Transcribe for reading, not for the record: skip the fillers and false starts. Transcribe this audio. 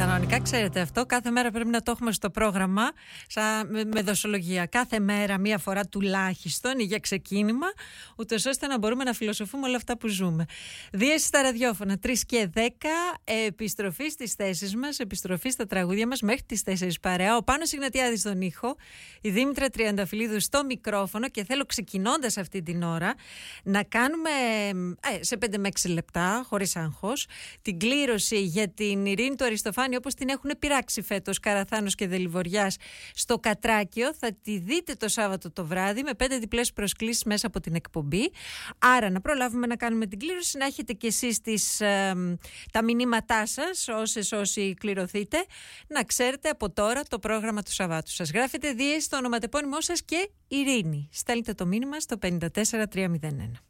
Κανονικά ξέρετε αυτό, κάθε μέρα πρέπει να το έχουμε στο πρόγραμμα με δοσολογία. Κάθε μέρα μία φορά τουλάχιστον για ξεκίνημα, ούτως ώστε να μπορούμε να φιλοσοφούμε όλα αυτά που ζούμε. Δίεση στα ραδιόφωνα 3 και 10, επιστροφή στις θέσεις μας, επιστροφή στα τραγούδια μας μέχρι τις 4 παρέα. Ο Πάνος Ιγνατιάδης στον ήχο, η Δήμητρα Τριανταφυλλίδου στο μικρόφωνο και θέλω ξεκινώντας αυτή την ώρα να κάνουμε σε 5 με 6 λεπτά, χωρίς άγχος, την κλήρωση για την Ειρήνη του Αριστοφάνη όπως την έχουν πειράξει φέτος Καραθάνος και Δελιβοριάς στο Κατράκιο. Θα τη δείτε το Σάββατο το βράδυ με 5 διπλές προσκλήσεις μέσα από την εκπομπή. Άρα να προλάβουμε να κάνουμε την κλήρωση, να έχετε κι εσείς τα μηνύματά σας, όσοι κληρωθείτε, να ξέρετε από τώρα το πρόγραμμα του Σαββάτου σας. Γράφετε δίεση στο ονοματεπώνυμό σας και Ειρήνη. Στέλνετε το μήνυμα στο 54301.